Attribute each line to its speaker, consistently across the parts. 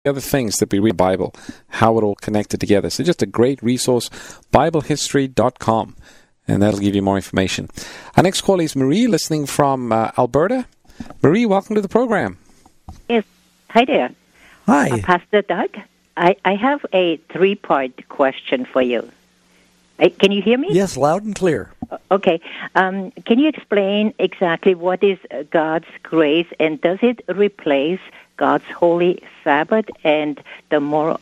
Speaker 1: other things that we read in the Bible, how it all connected together. So just a great resource, BibleHistory.com, and that'll give you more information. Our next call is Marie, listening from Alberta. Marie, welcome to the program.
Speaker 2: Yes. Hi there.
Speaker 3: Hi.
Speaker 2: Pastor Doug, I have a three-part question for you. Can you hear me?
Speaker 3: Yes, loud and clear.
Speaker 2: Okay. Can you explain exactly what is God's grace, and does it replace God's holy Sabbath and the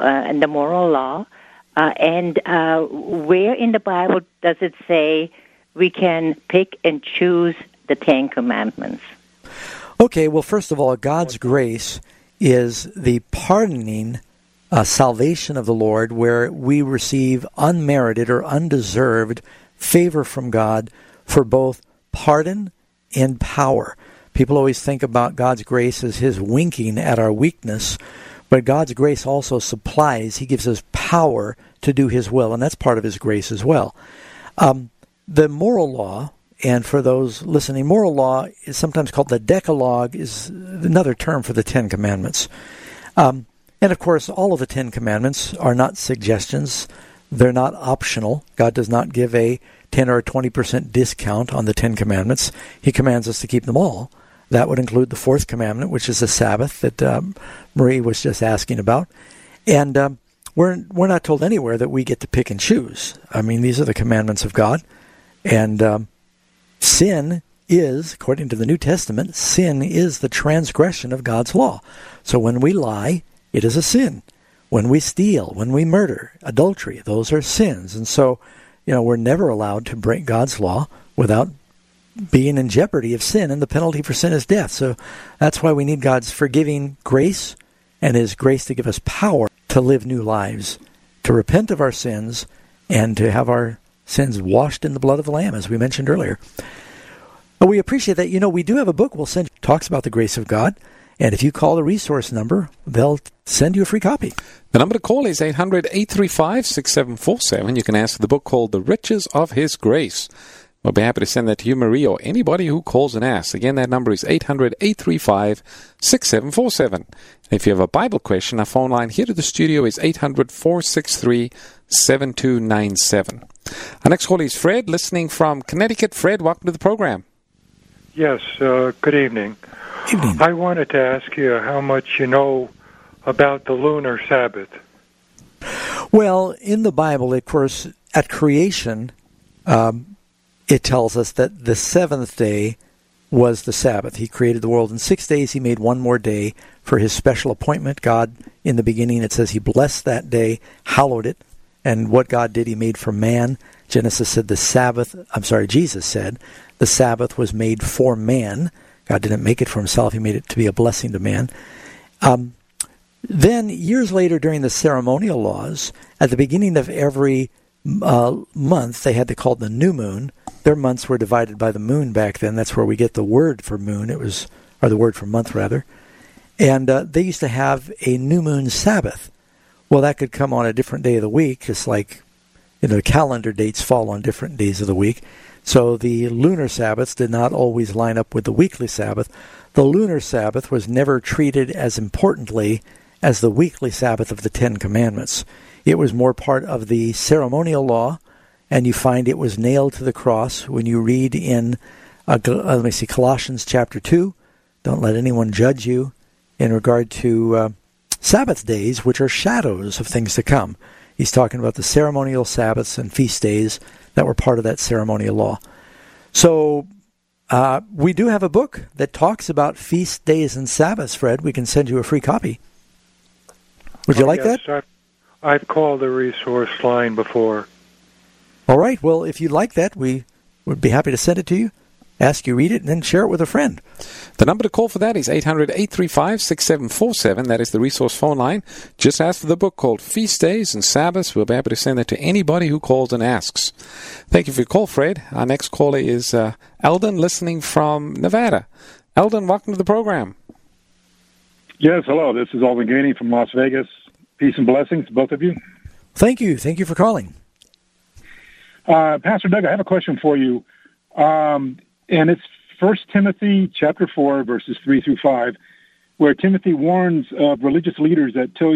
Speaker 2: moral law? And where in the Bible does it say we can pick and choose the Ten Commandments?
Speaker 3: Okay, well, first of all, God's grace is the pardoning salvation of the Lord, where we receive unmerited or undeserved favor from God for both pardon and power. People always think about God's grace as His winking at our weakness, but God's grace also supplies. He gives us power to do His will, and that's part of His grace as well. The moral law, and for those listening, moral law is sometimes called the Decalogue, is another term for the Ten Commandments. And of course, all of the Ten Commandments are not suggestions. They're not optional. God does not give a 10 or a 20% discount on the Ten Commandments. He commands us to keep them all. That would include the fourth commandment, which is the Sabbath that Marie was just asking about. And we're not told anywhere that we get to pick and choose. I mean, these are the commandments of God. And sin is, according to the New Testament, sin is the transgression of God's law. So when we lie, it is a sin. When we steal, when we murder, adultery, those are sins. And so, we're never allowed to break God's law without being in jeopardy of sin, and the penalty for sin is death. So that's why we need God's forgiving grace and His grace to give us power to live new lives, to repent of our sins, and to have our sins washed in the blood of the Lamb, as we mentioned earlier. But we appreciate that. We do have a book we'll send you, talks about the grace of God. And if you call the resource number, they'll send you a free copy.
Speaker 1: The number to call is 800-835-6747. You can ask for the book called The Riches of His Grace. We'll be happy to send that to you, Marie, or anybody who calls and asks. Again, that number is 800-835-6747. If you have a Bible question, our phone line here to the studio is 800-463-7297. Our next call is Fred, listening from Connecticut. Fred, welcome to the program.
Speaker 4: Yes, good evening.
Speaker 3: Evening.
Speaker 4: I wanted to ask you how much you know about the lunar Sabbath.
Speaker 3: Well, in the Bible, of course, at creation, it tells us that the seventh day was the Sabbath. He created the world in 6 days. He made one more day for His special appointment. God, in the beginning, it says He blessed that day, hallowed it, and what God did, He made for man. Jesus said the Sabbath was made for man. God didn't make it for Himself. He made it to be a blessing to man. Then, years later, during the ceremonial laws, at the beginning of every month, they had to call it the new moon. Their months were divided by the moon back then. That's where we get the word for moon. Or the word for month, rather. And they used to have a new moon Sabbath. Well, that could come on a different day of the week, just like calendar dates fall on different days of the week. So the lunar Sabbaths did not always line up with the weekly Sabbath. The lunar Sabbath was never treated as importantly as the weekly Sabbath of the Ten Commandments. It was more part of the ceremonial law, and you find it was nailed to the cross when you read in, Colossians chapter 2, don't let anyone judge you in regard to Sabbath days, which are shadows of things to come. He's talking about the ceremonial Sabbaths and feast days that were part of that ceremonial law. So we do have a book that talks about feast days and Sabbaths, Fred. We can send you a free copy. Would you like that?
Speaker 4: I've called the resource line before.
Speaker 3: All right. Well, if you'd like that, we would be happy to send it to you, ask you read it, and then share it with a friend.
Speaker 1: The number to call for that is 800-835-6747. That is the resource phone line. Just ask for the book called Feast Days and Sabbaths. We'll be happy to send that to anybody who calls and asks. Thank you for your call, Fred. Our next caller is Eldon, listening from Nevada. Eldon, welcome to the program.
Speaker 5: Yes, hello. This is Alvin Gainey from Las Vegas. Peace and blessings to both of you.
Speaker 3: Thank you. Thank you for calling.
Speaker 5: Pastor Doug, I have a question for you. And it's 1 Timothy chapter 4, verses 3 through 5, where Timothy warns of religious leaders that tell